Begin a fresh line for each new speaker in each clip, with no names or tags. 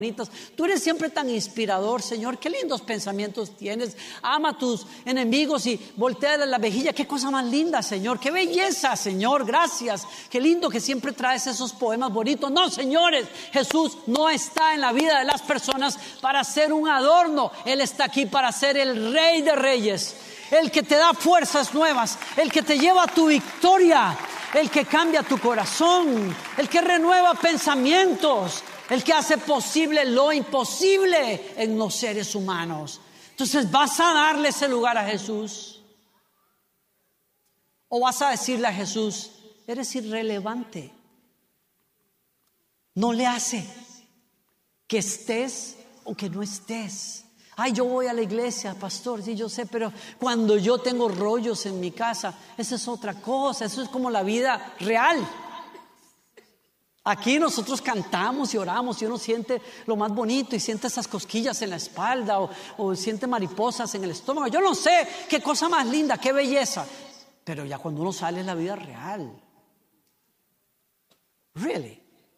Tú eres siempre tan inspirador, Señor. Qué lindos pensamientos tienes. Ama a tus enemigos y voltea la vejilla. Qué cosa más linda, Señor. Qué belleza, Señor. Gracias. Qué lindo que siempre traes esos poemas bonitos. No, señores, Jesús no está en la vida de las personas para ser un adorno. Él está aquí para ser el Rey de Reyes, el que te da fuerzas nuevas, el que te lleva a tu victoria, el que cambia tu corazón, el que renueva pensamientos, el que hace posible lo imposible en los seres humanos. Entonces, ¿vas a darle ese lugar a Jesús? ¿O vas a decirle a Jesús, eres irrelevante? No le hace que estés o que no estés. Ay, yo voy a la iglesia, pastor, sí, yo sé, pero cuando yo tengo rollos en mi casa, esa es otra cosa, eso es como la vida real. Aquí nosotros cantamos y oramos y uno siente lo más bonito y siente esas cosquillas en la espalda o siente mariposas en el estómago. Yo no sé qué cosa más linda, qué belleza. Pero ya cuando uno sale en la vida real. Really.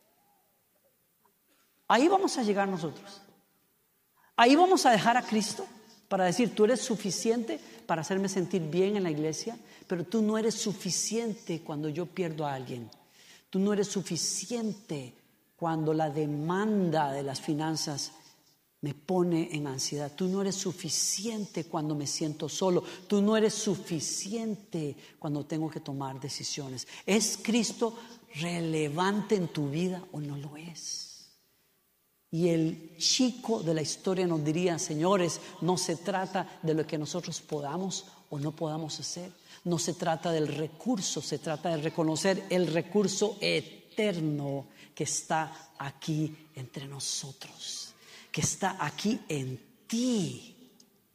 Ahí vamos a llegar nosotros. Ahí vamos a dejar a Cristo para decir, tú eres suficiente para hacerme sentir bien en la iglesia, pero tú no eres suficiente cuando yo pierdo a alguien. Tú no eres suficiente cuando la demanda de las finanzas me pone en ansiedad. Tú no eres suficiente cuando me siento solo. Tú no eres suficiente cuando tengo que tomar decisiones. ¿Es Cristo relevante en tu vida o no lo es? Y el chico de la historia nos diría, señores, no se trata de lo que nosotros podamos o no podamos hacer. No se trata del recurso, se trata de reconocer el recurso eterno que está aquí entre nosotros, que está aquí en ti.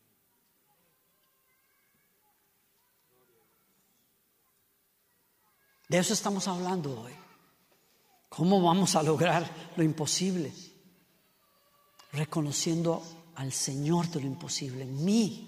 De eso estamos hablando hoy. ¿Cómo vamos a lograr lo imposible? Reconociendo al Señor de lo imposible en mí.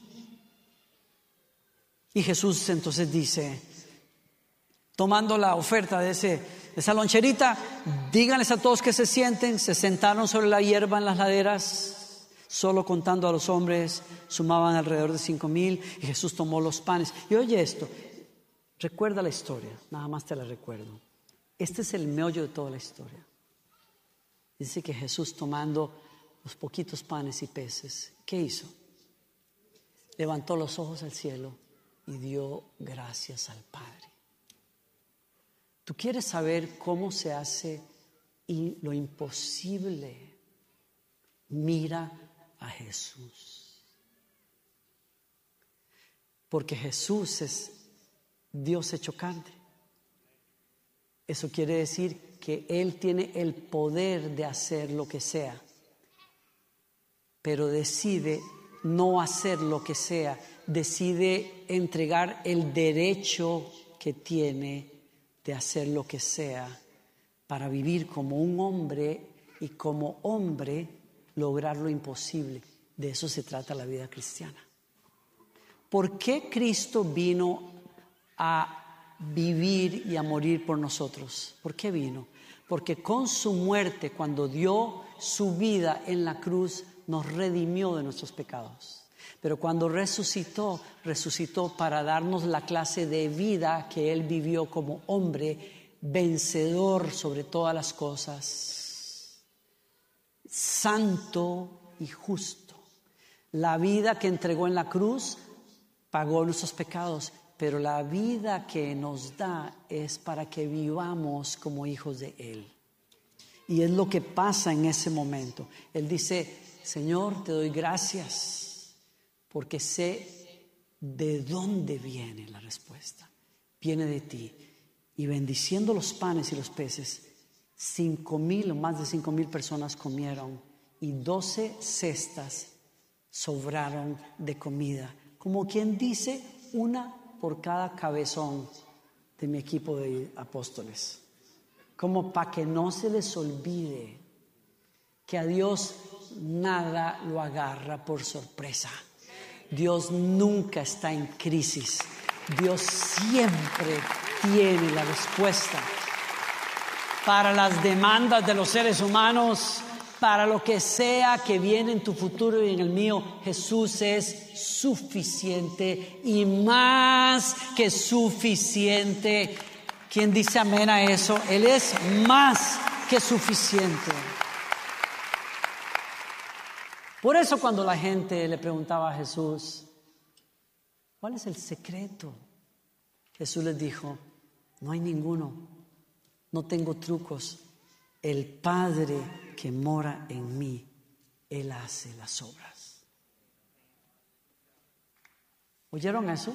Y Jesús entonces dice, tomando la oferta de esa loncherita, díganles a todos que se sienten. Se sentaron sobre la hierba en las laderas, solo contando a los hombres, sumaban alrededor de 5,000. Y Jesús tomó los panes. Y oye esto, recuerda la historia, nada más te la recuerdo. Este es el meollo de toda la historia. Dice que Jesús, tomando los poquitos panes y peces, ¿qué hizo? Levantó los ojos al cielo y dio gracias al Padre. ¿Tú quieres saber cómo se hace y lo imposible? Mira a Jesús. Porque Jesús es Dios hecho carne. Eso quiere decir que Él tiene el poder de hacer lo que sea, pero decide no hacer lo que sea. Decide entregar el derecho que tiene de hacer lo que sea para vivir como un hombre y como hombre lograr lo imposible. De eso se trata la vida cristiana. ¿Por qué Cristo vino a vivir y a morir por nosotros? ¿Por qué vino? Porque con su muerte, cuando dio su vida en la cruz, nos redimió de nuestros pecados. Pero cuando resucitó para darnos la clase de vida que Él vivió como hombre, vencedor sobre todas las cosas, santo y justo. La vida que entregó en la cruz pagó nuestros pecados, pero la vida que nos da es para que vivamos como hijos de Él. Y es lo que pasa en ese momento. Él dice, Señor, te doy gracias porque sé de dónde viene la respuesta. Viene de ti. Y bendiciendo los panes y los peces, 5,000 o más de 5,000 personas comieron y 12 cestas sobraron de comida. Como quien dice, una por cada cabezón de mi equipo de apóstoles. Como para que no se les olvide que a Dios nada lo agarra por sorpresa. Dios nunca está en crisis. Dios siempre tiene la respuesta para las demandas de los seres humanos para lo que sea que viene en tu futuro y en el mío, Jesús es suficiente y más que suficiente. ¿Quién dice amén a eso? Él es más que suficiente. Por eso cuando la gente le preguntaba a Jesús, ¿cuál es el secreto? Jesús les dijo, no hay ninguno, no tengo trucos. El Padre que mora en mí, Él hace las obras. ¿Oyeron eso?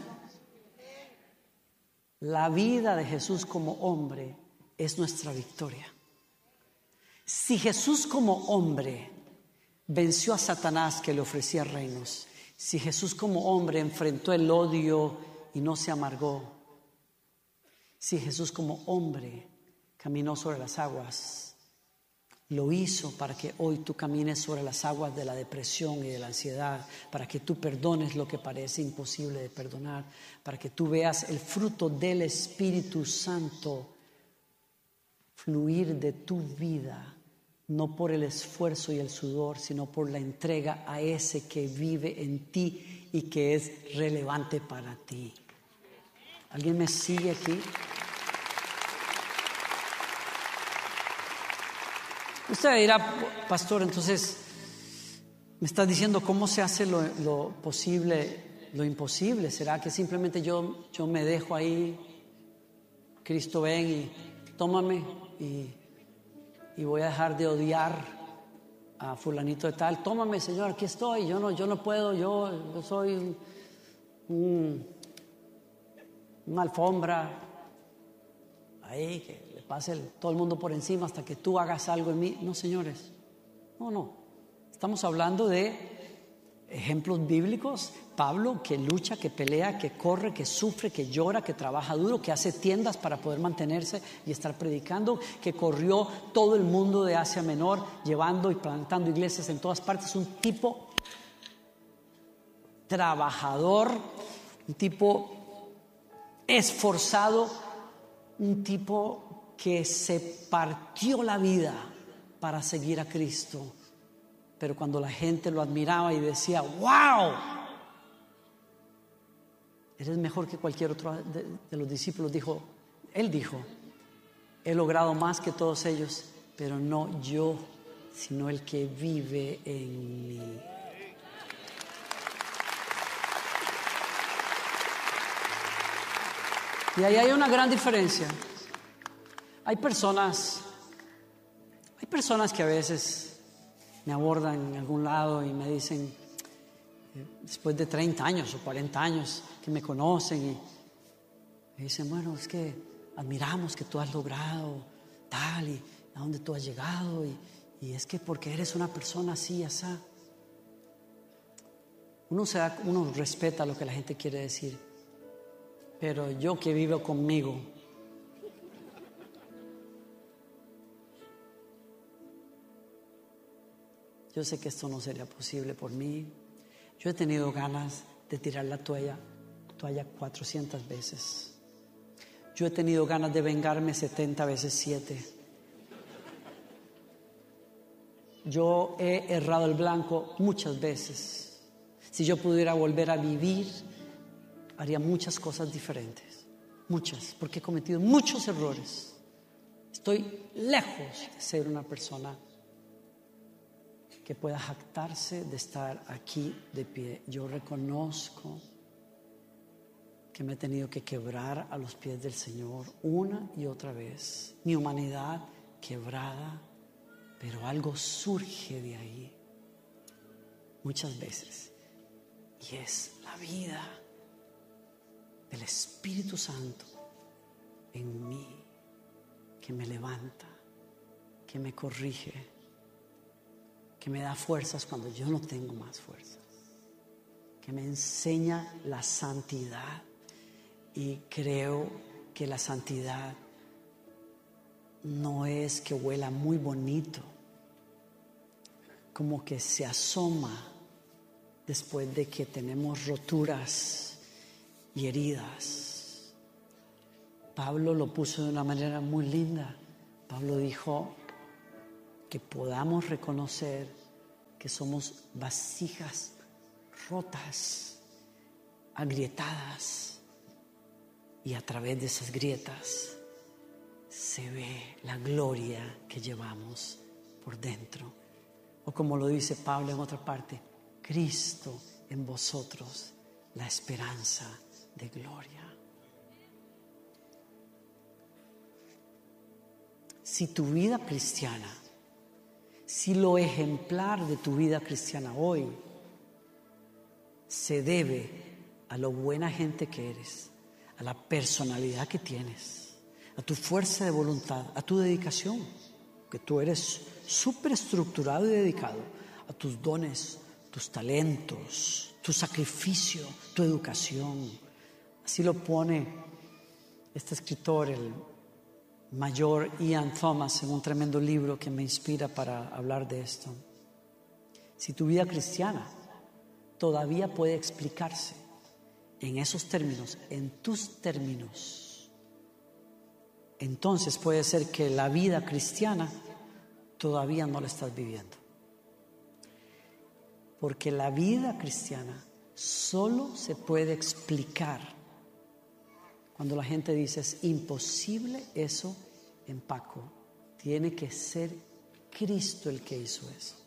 La vida de Jesús como hombre es nuestra victoria. Si Jesús como hombre venció a Satanás que le ofrecía reinos, si Jesús como hombre enfrentó el odio y no se amargó, si Jesús como hombre caminó sobre las aguas, lo hizo para que hoy tú camines sobre las aguas de la depresión y de la ansiedad, para que tú perdones lo que parece imposible de perdonar, para que tú veas el fruto del Espíritu Santo fluir de tu vida, no por el esfuerzo y el sudor, sino por la entrega a ese que vive en ti y que es relevante para ti. ¿Alguien me sigue aquí? Usted dirá, pastor, entonces me estás diciendo cómo se hace lo posible, lo imposible. ¿Será que simplemente yo me dejo ahí? Cristo ven y tómame y voy a dejar de odiar a fulanito de tal. Tómame, Señor, aquí estoy. Yo no puedo, yo soy una alfombra ahí que le pase todo el mundo por encima hasta que tú hagas algo en mí. No, señores, no. Estamos hablando de ejemplos bíblicos. Pablo que lucha, que pelea, que corre, que sufre, que llora, que trabaja duro, que hace tiendas para poder mantenerse y estar predicando, que corrió todo el mundo de Asia Menor llevando y plantando iglesias en todas partes. Un tipo trabajador, un tipo esforzado, un tipo que se partió la vida para seguir a Cristo. Pero cuando la gente lo admiraba y decía, ¡wow! Eres mejor que cualquier otro de los discípulos, él dijo, he logrado más que todos ellos, pero no yo, sino el que vive en mí. Y ahí hay una gran diferencia. Hay personas que a veces me abordan en algún lado y me dicen, después de 30 años o 40 años que me conocen, y me dicen, bueno, es que admiramos que tú has logrado tal y a dónde tú has llegado, y es que porque eres una persona así, así. Uno respeta lo que la gente quiere decir, pero yo que vivo conmigo, yo sé que esto no sería posible por mí. Yo he tenido ganas de tirar la toalla 400 veces. Yo he tenido ganas de vengarme 70 veces 7. Yo he errado el blanco muchas veces. Si yo pudiera volver a vivir, haría muchas cosas diferentes. Muchas, porque he cometido muchos errores. Estoy lejos de ser una persona que pueda jactarse de estar aquí de pie. Yo reconozco que me he tenido que quebrar a los pies del Señor una y otra vez. Mi humanidad quebrada, pero algo surge de ahí muchas veces, y es la vida del Espíritu Santo en mí, que me levanta, que me corrige, que me da fuerzas cuando yo no tengo más fuerzas, que me enseña la santidad. Y creo que la santidad no es que huela muy bonito, como que se asoma después de que tenemos roturas y heridas. Pablo lo puso de una manera muy linda. Pablo dijo que podamos reconocer que somos vasijas rotas, agrietadas, y a través de esas grietas se ve la gloria que llevamos por dentro. O como lo dice Pablo en otra parte, Cristo en vosotros, la esperanza de gloria. Si tu vida cristiana, si lo ejemplar de tu vida cristiana hoy se debe a lo buena gente que eres, a la personalidad que tienes, a tu fuerza de voluntad, a tu dedicación, que tú eres súper estructurado y dedicado, a tus dones, tus talentos, tu sacrificio, tu educación. Así lo pone este escritor, el mayor Ian Thomas, en un tremendo libro que me inspira para hablar de esto. Si tu vida cristiana todavía puede explicarse en esos términos, en tus términos, entonces puede ser que la vida cristiana todavía no la estás viviendo. Porque la vida cristiana solo se puede explicar cuando la gente dice es imposible eso en Paco. Tiene que ser Cristo el que hizo eso.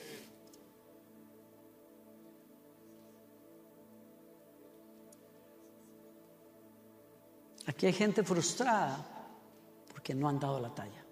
Aquí hay gente frustrada porque no han dado la talla.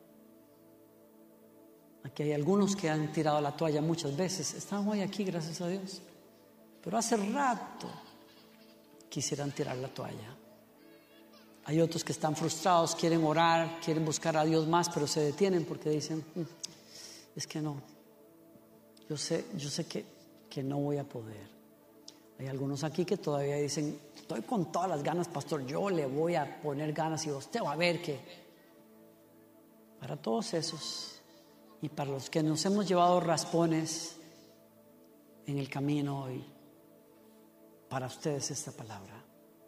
Aquí hay algunos que han tirado la toalla muchas veces. Están hoy aquí, gracias a Dios. Pero hace rato quisieran tirar la toalla. Hay otros que están frustrados, quieren orar, quieren buscar a Dios más, pero se detienen porque dicen, es que no. Yo sé que no voy a poder. Hay algunos aquí que todavía dicen, estoy con todas las ganas, pastor, yo le voy a poner ganas y usted va a ver que... Para todos esos y para los que nos hemos llevado raspones en el camino, y para ustedes esta palabra.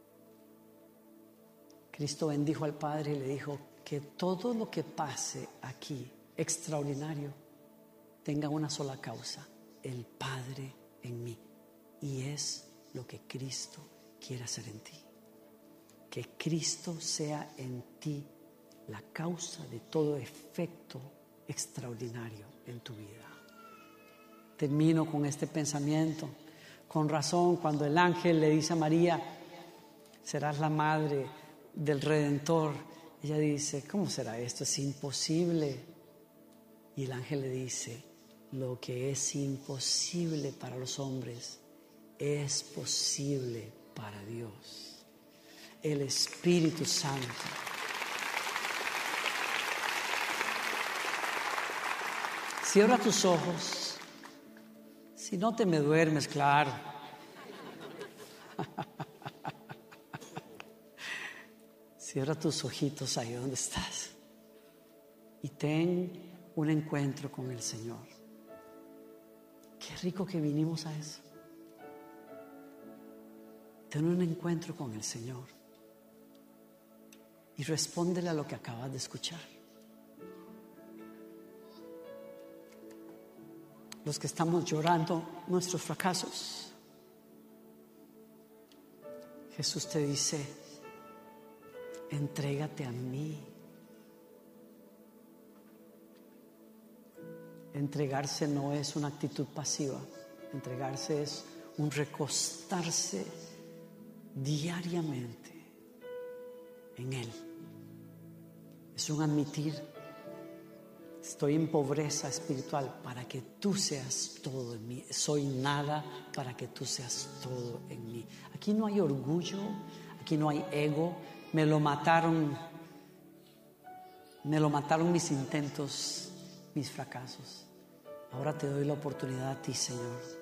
Cristo bendijo al Padre y le dijo que todo lo que pase aquí, extraordinario, tenga una sola causa, el Padre en mí. Y es lo que Cristo quiere hacer en ti. Que Cristo sea en ti la causa de todo efecto extraordinario en tu vida. Termino con este pensamiento. Con razón, cuando el ángel le dice a María, serás la madre del Redentor, ella dice, ¿cómo será esto? Es imposible. Y el ángel le dice, lo que es imposible para los hombres es posible para Dios. El Espíritu Santo. Cierra tus ojos. Si no te me duermes, claro. Cierra tus ojitos ahí donde estás. Y ten un encuentro con el Señor. Qué rico que vinimos a eso. Ten un encuentro con el Señor. Y respóndele a lo que acabas de escuchar. Los que estamos llorando nuestros fracasos, Jesús te dice, entrégate a mí. Entregarse no es una actitud pasiva. Entregarse es un recostarse diariamente en Él. Es un admitir, estoy en pobreza espiritual para que tú seas todo en mí. Soy nada para que tú seas todo en mí. Aquí no hay orgullo, aquí no hay ego. Me lo mataron mis intentos, mis fracasos. Ahora te doy la oportunidad a ti, Señor,